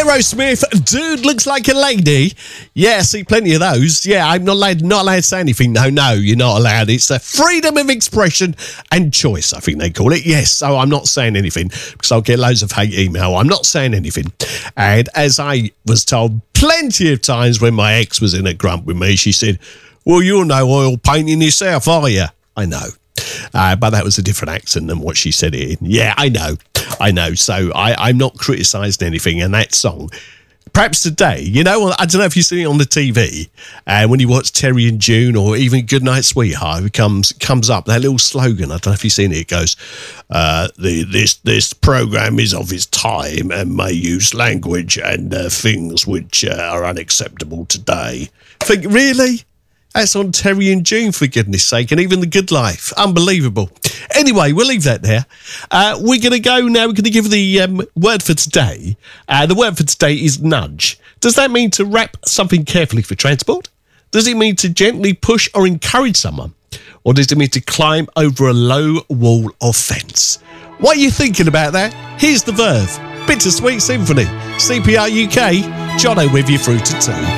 Aerosmith, Dude Looks Like a Lady. Yeah, see plenty of those. Yeah, I'm not allowed to say anything. No, you're not allowed. It's a freedom of expression and choice, I think they call it. Yes, so I'm not saying anything because I'll get loads of hate email. I'm not saying anything. And as I was told plenty of times when my ex was in a grump with me, she said, well, you're no oil painting yourself, are you? I know. But that was a different accent than what she said it in. Yeah, I know. So I'm not criticising anything. And that song, perhaps today, I don't know if you've seen it on the TV, and when you watch Terry and June or even Goodnight Sweetheart, it comes up, that little slogan. I don't know if you've seen it. It goes, this program is of its time and may use language and things which are unacceptable today. Think, really? That's on Terry and June, for goodness sake, and even The Good Life. Unbelievable. Anyway, we'll leave that there. We're going to go now. We're going to give the word for today. The word for today is nudge. Does that mean to wrap something carefully for transport? Does it mean to gently push or encourage someone? Or does it mean to climb over a low wall or fence? What are you thinking about that? Here's the Verve. Bittersweet Symphony. CPR UK. Jono with you through to 2.